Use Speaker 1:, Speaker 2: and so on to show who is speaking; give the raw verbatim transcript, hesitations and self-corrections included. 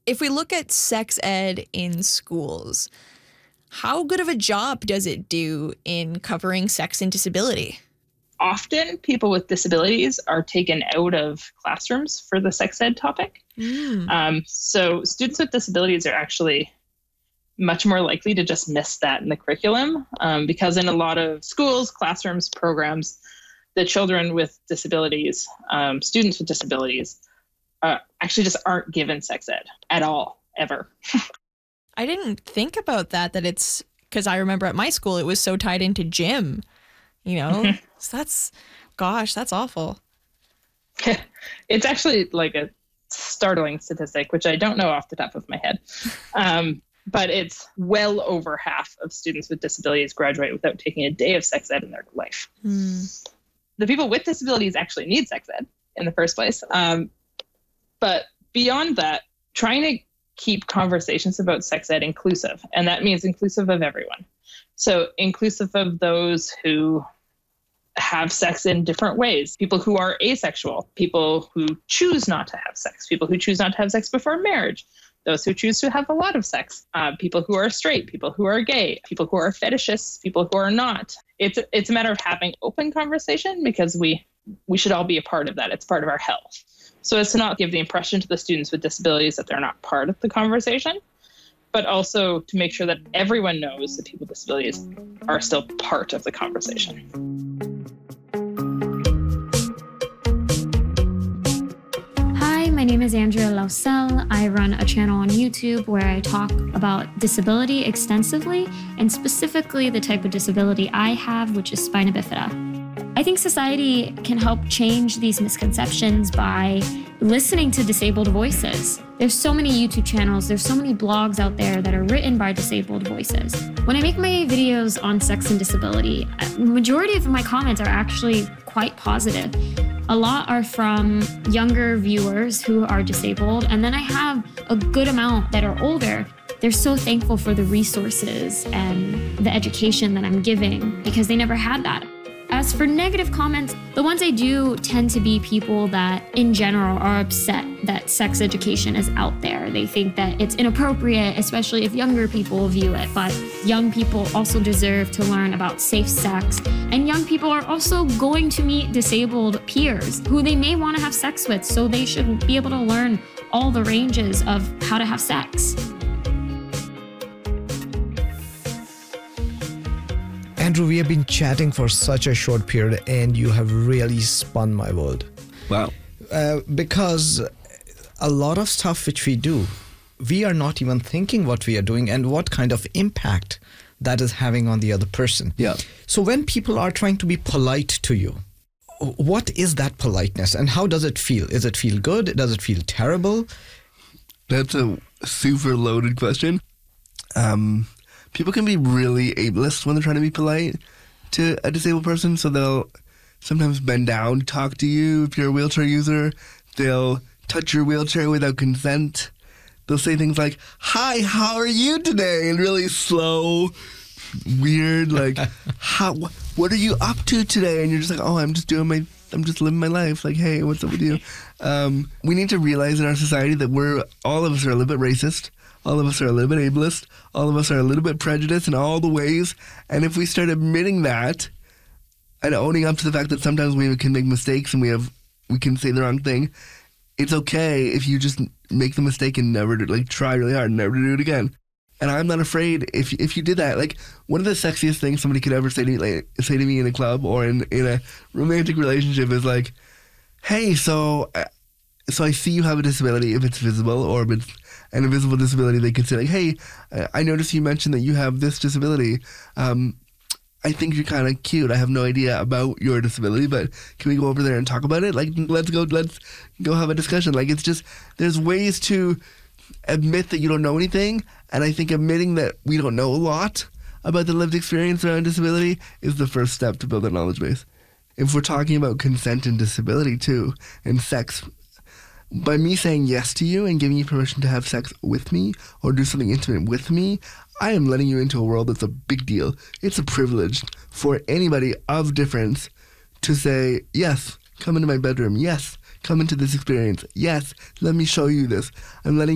Speaker 1: If we look at sex ed in schools, how good of a job does it do in covering sex and disability?
Speaker 2: Often people with disabilities are taken out of classrooms for the sex ed topic. Mm. Um, so students with disabilities are actually much more likely to just miss that in the curriculum um, because in a lot of schools, classrooms, programs, the children with disabilities, um, students with disabilities, uh, actually just aren't given sex ed at all, ever.
Speaker 1: I didn't think about that, that it's because I remember at my school, it was so tied into gym, you know, so that's, gosh, that's awful.
Speaker 2: It's actually like a startling statistic, which I don't know off the top of my head. Um, but it's well over half of students with disabilities graduate without taking a day of sex ed in their life. Hmm. The people with disabilities actually need sex ed in the first place. Um, but beyond that, trying to keep conversations about sex ed inclusive, and that means inclusive of everyone. So inclusive of those who have sex in different ways, people who are asexual, people who choose not to have sex, people who choose not to have sex before marriage, those who choose to have a lot of sex, uh, people who are straight, people who are gay, people who are fetishists, people who are not. It's it's a matter of having open conversation because we we should all be a part of that. It's part of our health. So as to not give the impression to the students with disabilities that they're not part of the conversation, but also to make sure that everyone knows that people with disabilities are still part of the conversation.
Speaker 3: My name is Andrea Lausel. I run a channel on YouTube where I talk about disability extensively, and specifically the type of disability I have, which is spina bifida. I think society can help change these misconceptions by listening to disabled voices. There's so many YouTube channels, there's so many blogs out there that are written by disabled voices. When I make my videos on sex and disability, the majority of my comments are actually quite positive. A lot are from younger viewers who are disabled, and then I have a good amount that are older. They're so thankful for the resources and the education that I'm giving because they never had that. As for negative comments, the ones I do tend to be people that in general are upset that sex education is out there. They think that it's inappropriate, especially if younger people view it. But young people also deserve to learn about safe sex. And young people are also going to meet disabled peers who they may want to have sex with, so they should be able to learn all the ranges of how to have sex.
Speaker 4: Andrew, we have been chatting for such a short period and you have really spun my world.
Speaker 5: Wow.
Speaker 4: Uh, because a lot of stuff which we do, we are not even thinking what we are doing and what kind of impact that is having on the other person.
Speaker 5: Yeah.
Speaker 4: So when people are trying to be polite to you, what is that politeness and how does it feel? Does it feel good? Does it feel terrible?
Speaker 5: That's a super loaded question. Um... People can be really ableist when they're trying to be polite to a disabled person, so they'll sometimes bend down to talk to you if you're a wheelchair user. They'll touch your wheelchair without consent. They'll say things like, "Hi, how are you today?" and really slow, weird, like, "How? What are you up to today?" And you're just like, "Oh, I'm just doing my, I'm just living my life." Like, "Hey, what's up with you?" Um, we need to realize in our society that we're, all of us are a little bit racist. All of us are a little bit ableist. All of us are a little bit prejudiced in all the ways. And if we start admitting that and owning up to the fact that sometimes we can make mistakes and we have we can say the wrong thing, it's okay if you just make the mistake and never do, like try really hard and never do it again. And I'm not afraid if if you did that. Like one of the sexiest things somebody could ever say to me, like, say to me in a club or in in a romantic relationship is like, "Hey, so so I see you have a disability if it's visible or if it's an invisible disability." They could say like, "Hey, I noticed you mentioned that you have this disability. Um, I think you're kind of cute. I have no idea about your disability, but can we go over there and talk about it? Like, let's go, let's go have a discussion." Like, it's just, there's ways to admit that you don't know anything. And I think admitting that we don't know a lot about the lived experience around disability is the first step to build a knowledge base. If we're talking about consent and disability too, and sex, by me saying yes to you and giving you permission to have sex with me or do something intimate with me, I am letting you into a world that's a big deal. It's a privilege for anybody of difference to say, "Yes, come into my bedroom. Yes, come into this experience. Yes, let me show you this." I'm letting